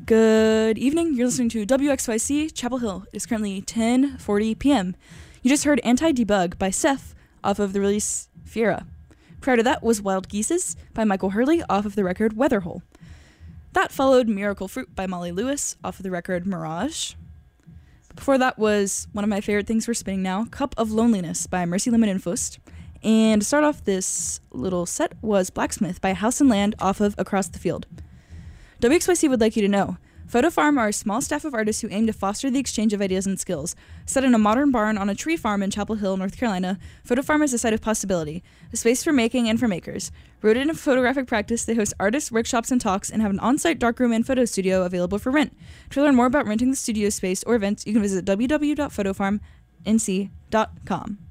Good evening. You're listening to WXYC Chapel Hill. It is currently 10:40 p.m. You just heard Anti-Debug by Seth off of the release Fiera. Prior to that was Wild Geeses by Michael Hurley off of the record Weatherhole. That followed Miracle Fruit by Molly Lewis off of the record Mirage. Before that was one of my favorite things we're spinning now, Cup of Loneliness by Mercy Limit and Fust. And to start off this little set was Blacksmith by House and Land off of Across the Field. WXYC would like you to know, PhotoFarm are a small staff of artists who aim to foster the exchange of ideas and skills. Set in a modern barn on a tree farm in Chapel Hill, North Carolina, PhotoFarm is a site of possibility, a space for making and for makers. Rooted in photographic practice, they host artists, workshops, and talks, and have an on-site darkroom and photo studio available for rent. To learn more about renting the studio space or events, you can visit www.photofarmnc.com.